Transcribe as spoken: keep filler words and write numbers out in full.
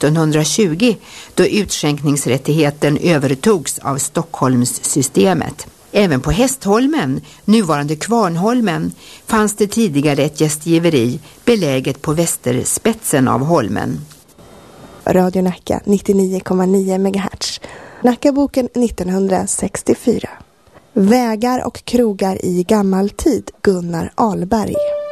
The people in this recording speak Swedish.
nittonhundratjugo då utskänkningsrättigheten övertogs av Stockholmssystemet. Även på Hästholmen, nuvarande Kvarnholmen, fanns det tidigare ett gästgiveri beläget på västerspetsen av holmen. Radio Nacka nittionio komma nio megahertz. Nackaboken nittonhundrasextiofyra. Vägar och krogar i gammal tid, Gunnar Ahlberg.